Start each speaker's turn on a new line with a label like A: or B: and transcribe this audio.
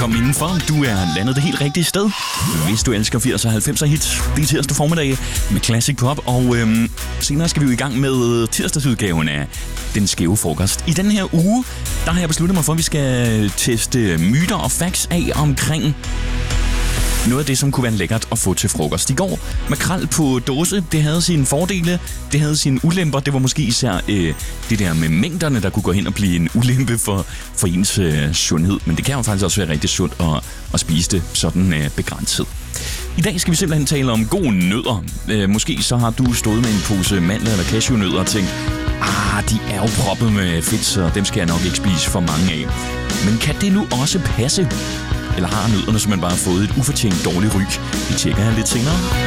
A: Velkommen indenfor. Du er landet det helt rigtige sted. Hvis du elsker 80'er og 90'er hits, det er tirsdag formiddag med Classic Pop. Og senere skal vi jo i gang med tirsdagsudgaven af Den Skæve Frokost. I den her uge, der har jeg besluttet mig for, at vi skal teste myter og facts af omkring noget af det, som kunne være lækkert at få til frokost. I går, makrel på dåse, det havde sine fordele, det havde sine ulemper. Det var måske især det der med mængderne, der kunne gå hen og blive en ulempe for ens sundhed. Men det kan jo faktisk også være rigtig sundt at spise det sådan begrænset. I dag skal vi simpelthen tale om gode nødder. Måske så har du stået med en pose mandler eller cashewnødder og tænkt, de er jo proppet med fedt, så dem skal jeg nok ikke spise for mange af. Men kan det nu også passe? Eller har nødderne simpelthen bare fået et ufortjent dårligt ry? Vi tjekker her lidt senere.